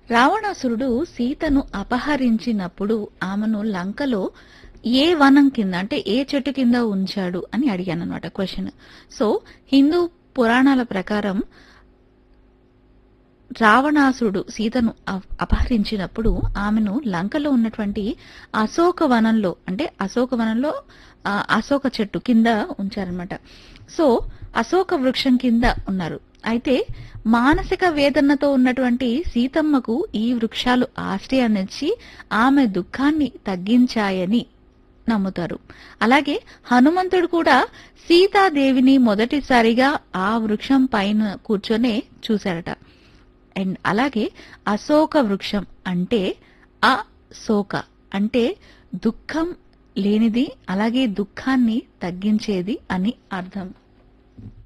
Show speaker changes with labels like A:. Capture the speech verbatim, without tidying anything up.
A: రావణాసురుడు సీతను అపహరించినప్పుడు ఆమెను లంకలో ఏ వనం కింద అంటే ఏ చెట్టు కింద ఉంచాడు అని అడిగాను అనమాట క్వశ్చన్. సో హిందూ పురాణాల ప్రకారం రావణాసురుడు సీతను అప- అపహరించినప్పుడు ఆమెను లంకలో ఉన్నటువంటి అశోక వనంలో అంటే అశోక వనంలో ఆ, అశోక చెట్టు కింద ఉంచారనమాట. సో అశోక వృక్షం కింద ఉన్నారు. అయితే మానసిక వేదనతో ఉన్నటువంటి సీతమ్మకు ఈ వృక్షాలు ఆశ్రయాన్నిచ్చి ఆమె దుఃఖాన్ని తగ్గించాయని నమ్ముతారు. అలాగే హనుమంతుడు కూడా సీతాదేవిని మొదటిసారిగా ఆ వృక్షం పైన కూర్చొనే చూశాడట. అండ్ అలాగే అశోక వృక్షం అంటే అశోక అంటే దుఃఖం లేనిది, అలాగే దుఃఖాన్ని తగ్గించేది అని అర్థం.